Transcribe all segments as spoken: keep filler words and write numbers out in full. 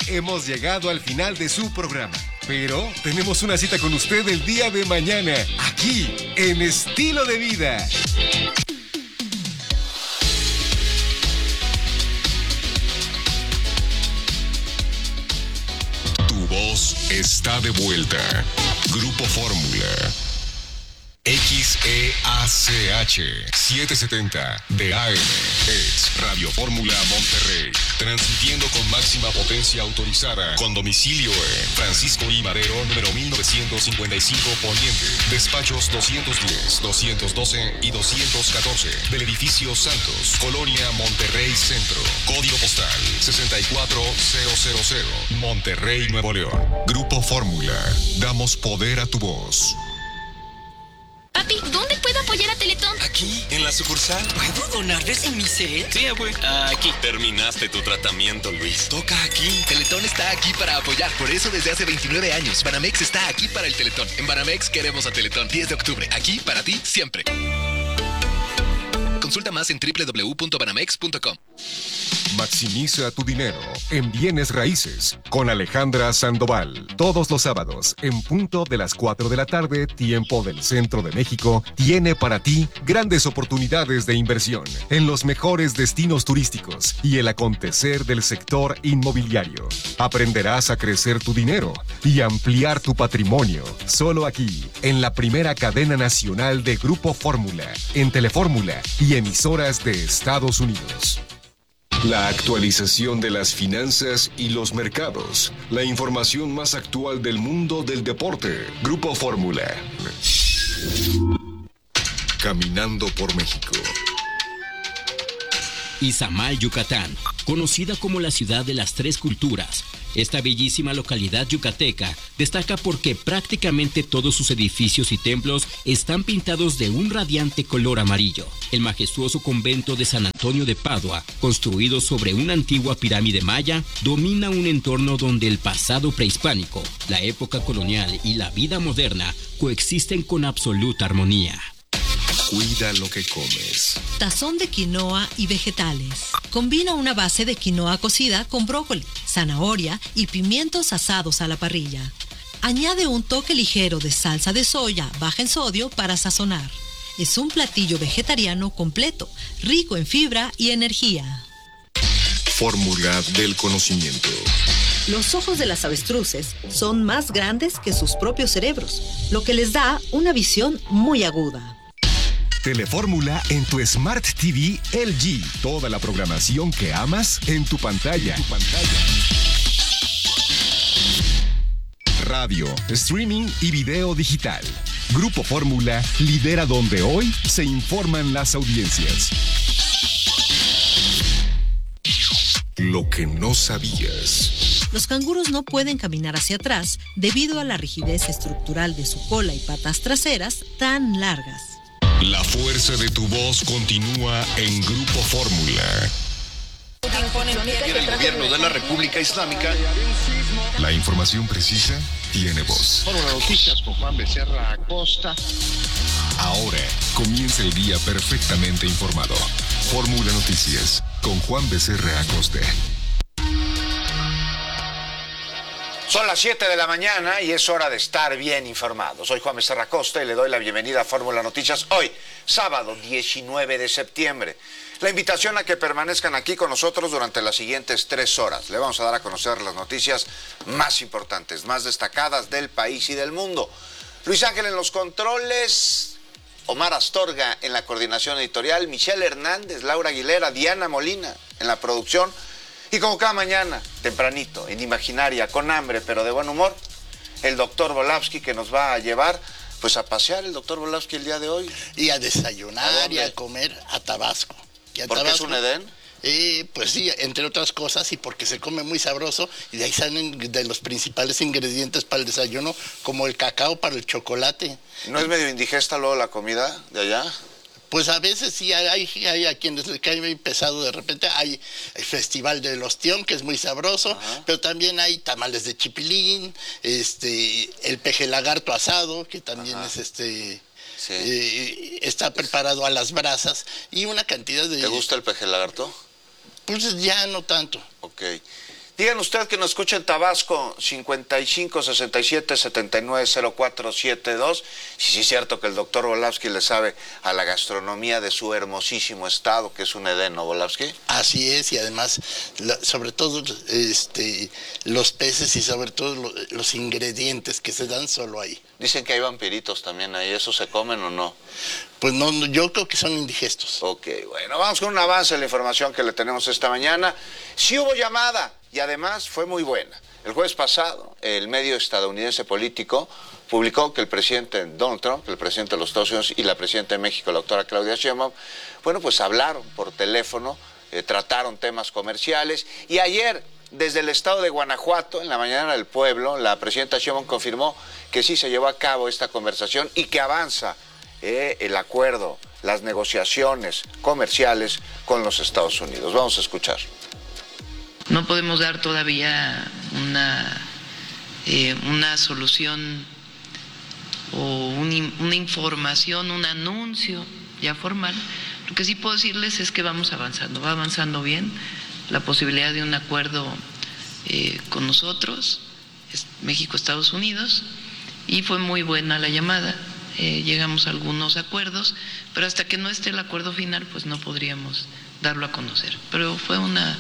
hemos llegado al final de su programa. Pero tenemos una cita con usted el día de mañana, aquí, en Estilo de Vida. Tu voz está de vuelta. Grupo Fórmula. X E A C H setecientos setenta de A M es Radio Fórmula Monterrey, transmitiendo con máxima potencia autorizada, con domicilio en Francisco I. Madero, número mil novecientos cincuenta y cinco Poniente, despachos doscientos diez, doscientos doce y doscientos catorce, del edificio Santos, Colonia Monterrey Centro, código postal sesenta y cuatro mil, Monterrey, Nuevo León. Grupo Fórmula, damos poder a tu voz. Papi, ¿dónde puedo apoyar a Teletón? Aquí, en la sucursal. ¿Puedo donarles en mi set? Sí, abue. Aquí. Terminaste tu tratamiento, Luis. Toca aquí. Teletón está aquí para apoyar. Por eso desde hace veintinueve años, Banamex está aquí para el Teletón. En Banamex queremos a Teletón. diez de octubre. Aquí para ti, siempre. Consulta más en doble u doble u doble u punto banamex punto com. Maximiza tu dinero en bienes raíces con Alejandra Sandoval. Todos los sábados, en punto de las cuatro de la tarde, tiempo del centro de México, tiene para ti grandes oportunidades de inversión en los mejores destinos turísticos y el acontecer del sector inmobiliario. Aprenderás a crecer tu dinero y ampliar tu patrimonio. Solo aquí, en la primera cadena nacional de Grupo Fórmula, en Telefórmula y emisoras de Estados Unidos. La actualización de las finanzas y los mercados. La información más actual del mundo del deporte. Grupo Fórmula. Caminando por México. Izamal, Yucatán, conocida como la ciudad de las tres culturas. Esta bellísima localidad yucateca destaca porque prácticamente todos sus edificios y templos están pintados de un radiante color amarillo. El majestuoso convento de San Antonio de Padua, construido sobre una antigua pirámide maya, domina un entorno donde el pasado prehispánico, la época colonial y la vida moderna coexisten con absoluta armonía. Cuida lo que comes. Tazón de quinoa y vegetales. Combina una base de quinoa cocida con brócoli, zanahoria y pimientos asados a la parrilla. Añade un toque ligero de salsa de soya baja en sodio para sazonar. Es un platillo vegetariano completo, rico en fibra y energía. Fórmula del conocimiento. Los ojos de las avestruces son más grandes que sus propios cerebros, lo que les da una visión muy aguda. Telefórmula en tu Smart T V L G. Toda la programación que amas en tu pantalla. En tu pantalla. Radio, streaming y video digital. Grupo Fórmula lidera donde hoy se informan las audiencias. Lo que no sabías. Los canguros no pueden caminar hacia atrás debido a la rigidez estructural de su cola y patas traseras tan largas. La fuerza de tu voz continúa en Grupo Fórmula. El gobierno de la República Islámica. La información precisa tiene voz. Fórmula Noticias con Juan Becerra Acosta. Ahora comienza el día perfectamente informado. Fórmula Noticias con Juan Becerra Acosta. Son las siete de la mañana y es hora de estar bien informado. Soy Juan Becerra Acosta y le doy la bienvenida a Fórmula Noticias hoy, sábado diecinueve de septiembre. La invitación a que permanezcan aquí con nosotros durante las siguientes tres horas. Le vamos a dar a conocer las noticias más importantes, más destacadas del país y del mundo. Luis Ángel en los controles, Omar Astorga en la coordinación editorial, Michelle Hernández, Laura Aguilera, Diana Molina en la producción. Y como cada mañana, tempranito, en Imaginaria, con hambre pero de buen humor, el doctor Volavsky que nos va a llevar pues a pasear el doctor Volavsky el día de hoy. Y a desayunar y a comer a Tabasco. Y a ¿Por qué es un Edén? Eh, pues sí, entre otras cosas, y porque se come muy sabroso, y de ahí salen de los principales ingredientes para el desayuno, como el cacao para el chocolate. ¿No es medio indigesta luego la comida de allá? Pues a veces sí hay, hay a quienes les cae muy pesado de repente. Hay el Festival del Ostión, que es muy sabroso. Ajá. Pero también hay tamales de chipilín, este, el peje lagarto asado, que también Ajá. es este... Sí. Eh, está preparado a las brasas, y una cantidad de... ¿Te gusta el peje lagarto? Pues ya no tanto. Ok. Digan usted que nos escucha en Tabasco, cincuenta y cinco, sesenta y siete, setenta y nueve, cero cuatro siete dos. Si sí es cierto que el doctor Volavsky le sabe a la gastronomía de su hermosísimo estado, que es un Edén, ¿no, Volavsky? Así es, y además, la, sobre todo este, los peces y sobre todo lo, los ingredientes que se dan solo ahí. Dicen que hay vampiritos también ahí, ¿eso se comen o no? Pues no, yo creo que son indigestos. Ok, bueno, vamos con un avance de la información que le tenemos esta mañana. Sí hubo llamada. Y además fue muy buena. El jueves pasado, el medio estadounidense Político publicó que el presidente Donald Trump, el presidente de los Estados Unidos y la presidenta de México, la doctora Claudia Sheinbaum, bueno, pues hablaron por teléfono, eh, trataron temas comerciales. Y ayer, desde el estado de Guanajuato, en la mañana del pueblo, la presidenta Sheinbaum confirmó que sí se llevó a cabo esta conversación y que avanza eh, el acuerdo, las negociaciones comerciales con los Estados Unidos. Vamos a escuchar. No podemos dar todavía una, eh, una solución o un, una información, un anuncio ya formal. Lo que sí puedo decirles es que vamos avanzando, va avanzando bien la posibilidad de un acuerdo eh, con nosotros, México, Estados Unidos, y fue muy buena la llamada. Eh, llegamos a algunos acuerdos, pero hasta que no esté el acuerdo final, pues no podríamos darlo a conocer. Pero fue una...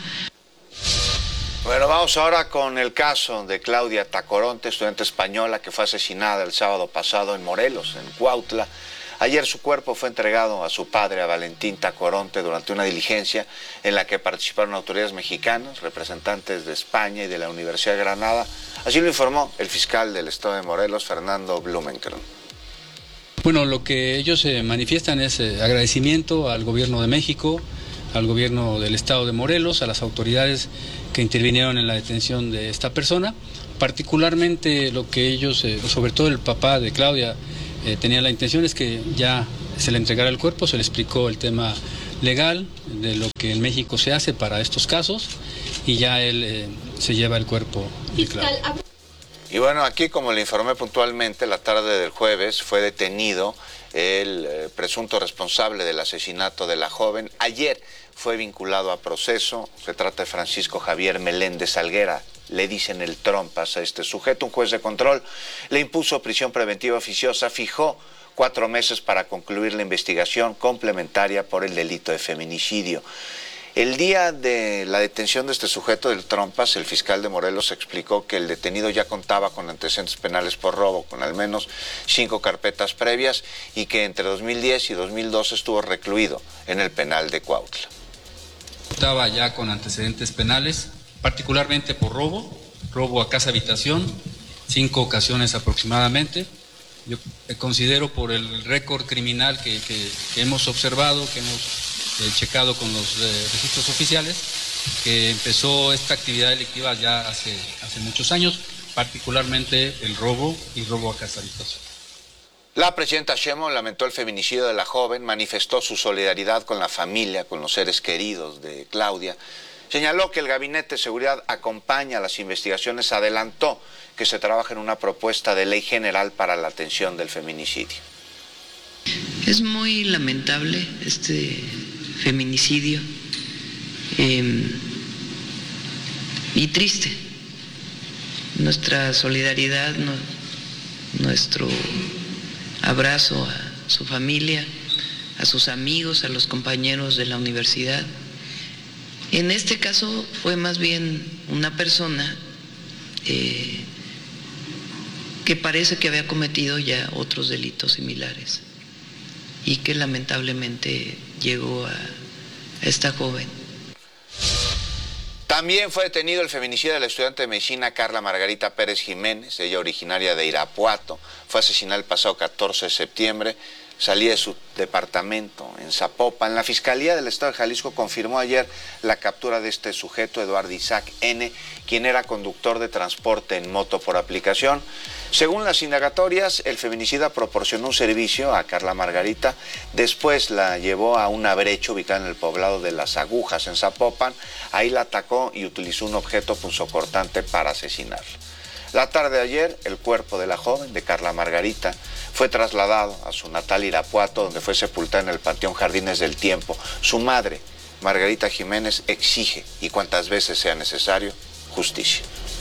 Bueno, vamos ahora con el caso de Claudia Tacoronte, estudiante española que fue asesinada el sábado pasado en Morelos, en Cuautla. Ayer su cuerpo fue entregado a su padre, a Valentín Tacoronte, durante una diligencia en la que participaron autoridades mexicanas, representantes de España y de la Universidad de Granada. Así lo informó el fiscal del estado de Morelos, Fernando Blumenkern. Bueno, lo que ellos eh, manifiestan es eh, agradecimiento al gobierno de México, al gobierno del estado de Morelos, a las autoridades que intervinieron en la detención de esta persona. Particularmente lo que ellos, eh, sobre todo el papá de Claudia, eh, tenía la intención es que ya se le entregara el cuerpo, se le explicó el tema legal de lo que en México se hace para estos casos y ya él eh, se lleva el cuerpo de Claudia. Y bueno, aquí, como le informé puntualmente, la tarde del jueves fue detenido el eh, presunto responsable del asesinato de la joven. Ayer fue vinculado a proceso. Se trata de Francisco Javier Meléndez Alguera. Le dicen el trompas a este sujeto. Un juez de control le impuso prisión preventiva oficiosa, fijó cuatro meses para concluir la investigación complementaria por el delito de feminicidio. El día de la detención de este sujeto del trompas, el fiscal de Morelos explicó que el detenido ya contaba con antecedentes penales por robo, con al menos cinco carpetas previas, y que entre dos mil diez y dos mil doce estuvo recluido en el penal de Cuautla. Estaba ya con antecedentes penales, particularmente por robo, robo a casa habitación, cinco ocasiones aproximadamente. Yo considero por el récord criminal que, que, que hemos observado, que hemos eh, checado con los eh, registros oficiales, que empezó esta actividad delictiva ya hace, hace muchos años, particularmente el robo y robo a casa habitación. La presidenta Sheinbaum lamentó el feminicidio de la joven, manifestó su solidaridad con la familia, con los seres queridos de Claudia. Señaló que el Gabinete de Seguridad acompaña las investigaciones, adelantó que se trabaja en una propuesta de ley general para la atención del feminicidio. Es muy lamentable este feminicidio eh, y triste. Nuestra solidaridad, no, nuestro abrazo a su familia, a sus amigos, a los compañeros de la universidad. En este caso fue más bien una persona eh, que parece que había cometido ya otros delitos similares y que lamentablemente llegó a, a esta joven. También fue detenido el feminicidio de la estudiante de medicina Carla Margarita Pérez Jiménez, ella originaria de Irapuato, fue asesinada el pasado catorce de septiembre, salía de su departamento en Zapopan. La Fiscalía del Estado de Jalisco confirmó ayer la captura de este sujeto, Eduardo Isaac N., quien era conductor de transporte en moto por aplicación. Según las indagatorias, el feminicida proporcionó un servicio a Carla Margarita, después la llevó a una brecha ubicada en el poblado de Las Agujas, en Zapopan. Ahí la atacó y utilizó un objeto punzocortante para asesinarla. La tarde de ayer, el cuerpo de la joven, de Carla Margarita, fue trasladado a su natal Irapuato, donde fue sepultada en el Panteón Jardines del Tiempo. Su madre, Margarita Jiménez, exige, y cuantas veces sea necesario, justicia.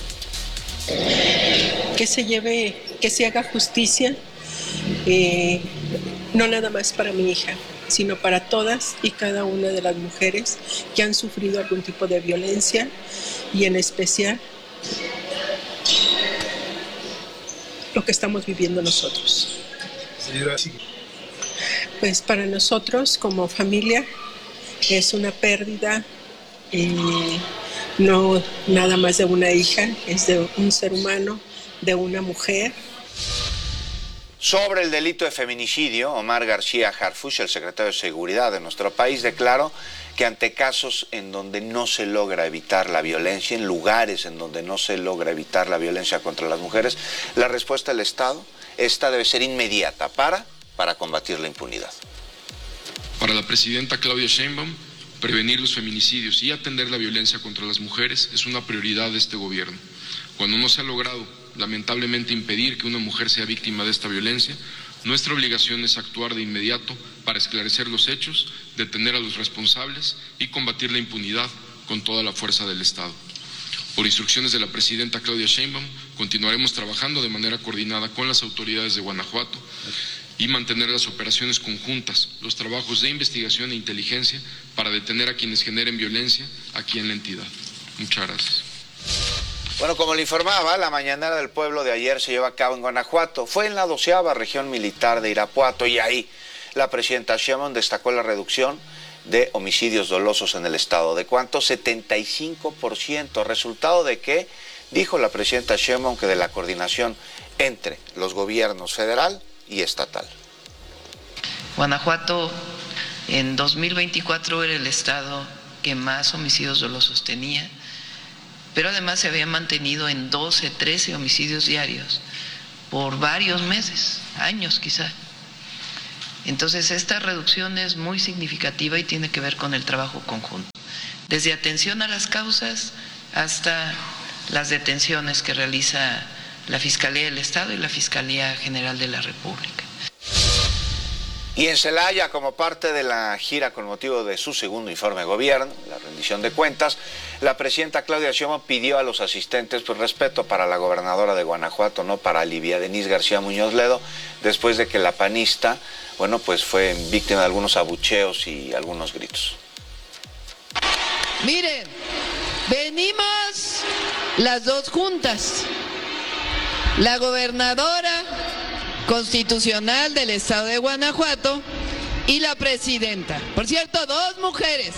Que se lleve, que se haga justicia, eh, no nada más para mi hija, sino para todas y cada una de las mujeres que han sufrido algún tipo de violencia y en especial lo que estamos viviendo nosotros. Pues para nosotros como familia es una pérdida, eh, no nada más de una hija, es de un ser humano, de una mujer. Sobre el delito de feminicidio, Omar García Harfuch, el secretario de Seguridad de nuestro país, declaró que ante casos en donde no se logra evitar la violencia, en lugares en donde no se logra evitar la violencia contra las mujeres, la respuesta del Estado, esta debe ser inmediata para, para combatir la impunidad. Para la presidenta Claudia Sheinbaum, prevenir los feminicidios y atender la violencia contra las mujeres es una prioridad de este gobierno. Cuando no se ha logrado, lamentablemente, impedir que una mujer sea víctima de esta violencia, nuestra obligación es actuar de inmediato para esclarecer los hechos, detener a los responsables y combatir la impunidad con toda la fuerza del Estado. Por instrucciones de la presidenta Claudia Sheinbaum, continuaremos trabajando de manera coordinada con las autoridades de Guanajuato y mantener las operaciones conjuntas, los trabajos de investigación e inteligencia para detener a quienes generen violencia aquí en la entidad. Muchas gracias. Bueno, como le informaba, la mañanera del pueblo de ayer se lleva a cabo en Guanajuato. Fue en la doceava región militar de Irapuato y ahí la presidenta Sheinbaum destacó la reducción de homicidios dolosos en el estado. ¿De cuánto? setenta y cinco por ciento. ¿Resultado de qué? Dijo la presidenta Sheinbaum que de la coordinación entre los gobiernos federal y estatal. Guanajuato en dos mil veinticuatro era el estado que más homicidios dolosos tenía, pero además se había mantenido en doce, trece homicidios diarios por varios meses, años quizá. Entonces esta reducción es muy significativa y tiene que ver con el trabajo conjunto, desde atención a las causas hasta las detenciones que realiza la Fiscalía del Estado y la Fiscalía General de la República. Y en Celaya, como parte de la gira con motivo de su segundo informe de gobierno, la rendición de cuentas, la presidenta Claudia Sheinbaum pidió a los asistentes pues, respeto para la gobernadora de Guanajuato, no para Livia Denise García Muñoz Ledo, después de que la panista, bueno, pues fue víctima de algunos abucheos y algunos gritos. Miren, venimos las dos juntas, la gobernadora constitucional del estado de Guanajuato y la presidenta. Por cierto, dos mujeres.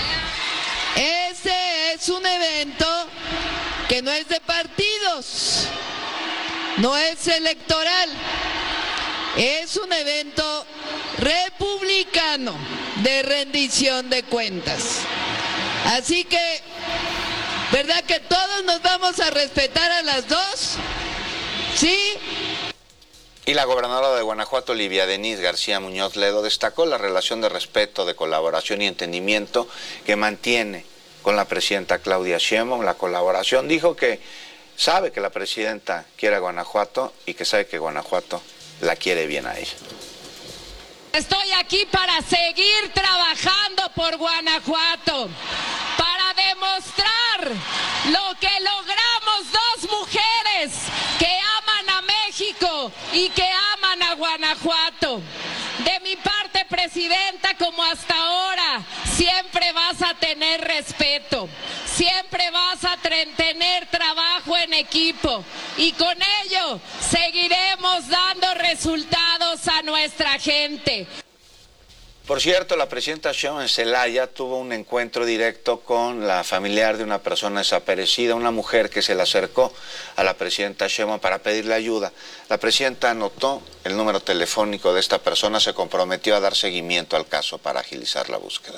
Este es un evento que no es de partidos, no es electoral, es un evento republicano de rendición de cuentas. Así que, ¿verdad que todos nos vamos a respetar a las dos? ¿Sí? Y la gobernadora de Guanajuato, Livia Denise García Muñoz Ledo, destacó la relación de respeto, de colaboración y entendimiento que mantiene con la presidenta Claudia Sheinbaum. La colaboración, dijo que sabe que la presidenta quiere a Guanajuato y que sabe que Guanajuato la quiere bien a ella. Estoy aquí para seguir trabajando por Guanajuato, para demostrar lo que logramos dos mujeres que aman a México y que aman a Guanajuato. De mi parte, presidenta, como hasta ahora, siempre vas a tener respeto, siempre vas a tener trabajo en equipo y con ello seguiremos dando resultados a nuestra gente. Por cierto, la presidenta Sheinbaum en Celaya tuvo un encuentro directo con la familiar de una persona desaparecida, una mujer que se le acercó a la presidenta Sheinbaum para pedirle ayuda. La presidenta anotó el número telefónico de esta persona, se comprometió a dar seguimiento al caso para agilizar la búsqueda.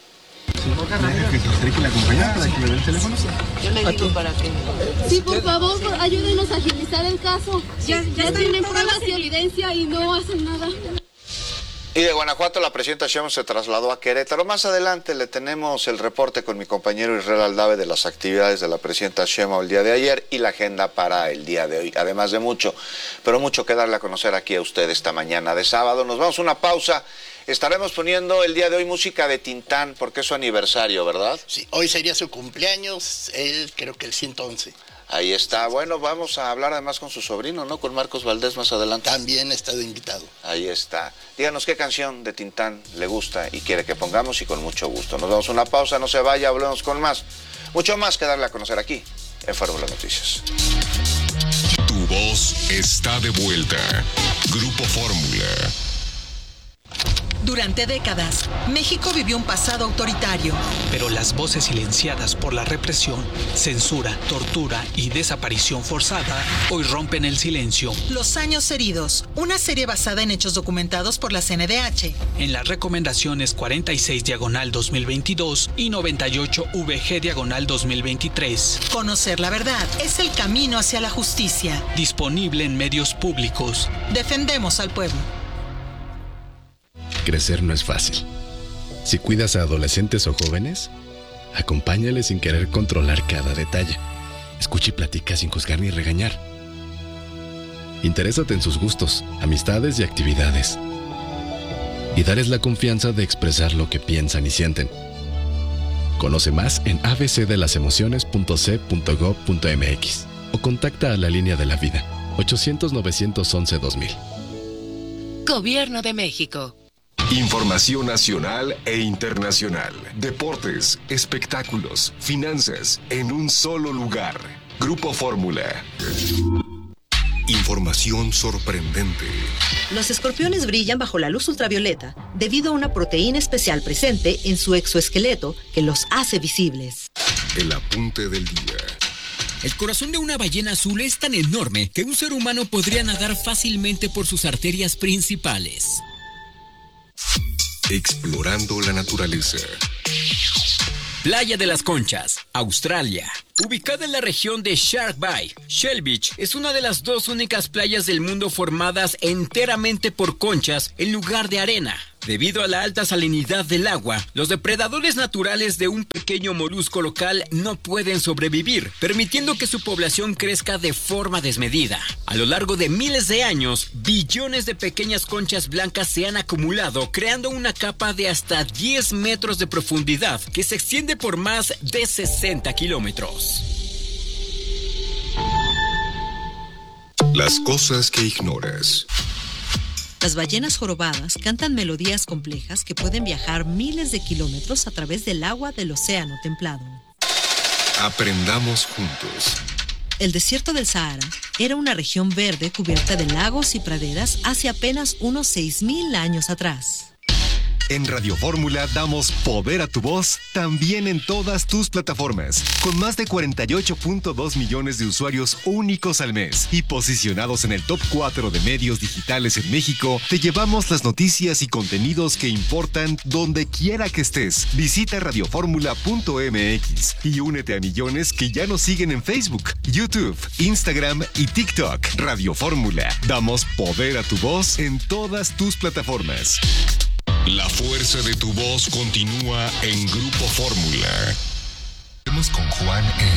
Yo le digo para que... Sí, por favor, ayúdenos a agilizar el caso. Ya, ya tienen pruebas y evidencia y no hacen nada. Y de Guanajuato la presidenta Sheinbaum se trasladó a Querétaro. Más adelante le tenemos el reporte con mi compañero Israel Aldave de las actividades de la presidenta Sheinbaum el día de ayer y la agenda para el día de hoy. Además de mucho, pero mucho que darle a conocer aquí a usted esta mañana de sábado. Nos vamos a una pausa. Estaremos poniendo el día de hoy música de Tintán, porque es su aniversario, ¿verdad? Sí, hoy sería su cumpleaños, él creo que el ciento once. Ahí está. Bueno, vamos a hablar además con su sobrino, ¿no? Con Marcos Valdés más adelante. También ha estado invitado. Ahí está. Díganos qué canción de Tintán le gusta y quiere que pongamos y con mucho gusto. Nos damos una pausa, no se vaya, volvemos con más. Mucho más que darle a conocer aquí en Fórmula Noticias. Tu voz está de vuelta. Grupo Fórmula. Durante décadas, México vivió un pasado autoritario. Pero las voces silenciadas por la represión, censura, tortura y desaparición forzada hoy rompen el silencio. Los años heridos, una serie basada en hechos documentados por la C N D H. En las recomendaciones cuarenta y seis diagonal dos mil veintidós y noventa y ocho V G diagonal dos mil veintitrés. Conocer la verdad es el camino hacia la justicia. Disponible en medios públicos. Defendemos al pueblo. Crecer no es fácil. Si cuidas a adolescentes o jóvenes, acompáñales sin querer controlar cada detalle. Escucha y platica sin juzgar ni regañar. Interésate en sus gustos, amistades y actividades. Y dales la confianza de expresar lo que piensan y sienten. Conoce más en a b c de las emociones punto c punto gob punto m x o contacta a la línea de la vida ochocientos, novecientos once, dos mil. Gobierno de México. Información nacional e internacional. Deportes, espectáculos, finanzas, en un solo lugar. Grupo Fórmula. Información sorprendente. Los escorpiones brillan bajo la luz ultravioleta debido a una proteína especial presente en su exoesqueleto que los hace visibles. El apunte del día. El corazón de una ballena azul es tan enorme que un ser humano podría nadar fácilmente por sus arterias principales. Explorando la naturaleza. Playa de las Conchas, Australia. Ubicada en la región de Shark Bay, Shell Beach es una de las dos únicas playas del mundo formadas enteramente por conchas en lugar de arena. Debido a la alta salinidad del agua, los depredadores naturales de un pequeño molusco local no pueden sobrevivir, permitiendo que su población crezca de forma desmedida. A lo largo de miles de años, billones de pequeñas conchas blancas se han acumulado, creando una capa de hasta diez metros de profundidad que se extiende por más de sesenta kilómetros. Las cosas que ignoras. Las ballenas jorobadas cantan melodías complejas que pueden viajar miles de kilómetros a través del agua del océano templado. Aprendamos juntos. El desierto del Sahara era una región verde cubierta de lagos y praderas hace apenas unos seis mil años atrás. En Radio Fórmula damos poder a tu voz también en todas tus plataformas, con más de cuarenta y ocho punto dos millones de usuarios únicos al mes y posicionados en el top cuatro de medios digitales en México. Te llevamos las noticias y contenidos que importan donde quiera que estés. Visita radio fórmula punto m x y únete a millones que ya nos siguen en Facebook, YouTube, Instagram y TikTok. Radio Fórmula, damos poder a tu voz en todas tus plataformas. La fuerza de tu voz continúa en Grupo Fórmula. Estamos con Juan E.